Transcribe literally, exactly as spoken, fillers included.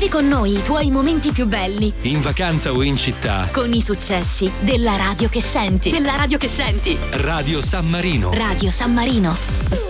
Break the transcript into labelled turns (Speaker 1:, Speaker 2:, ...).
Speaker 1: Condividi con noi i tuoi momenti più belli.
Speaker 2: In vacanza o in città.
Speaker 1: Con i successi della radio che senti.
Speaker 3: Della radio che senti.
Speaker 2: Radio San Marino.
Speaker 1: Radio San Marino.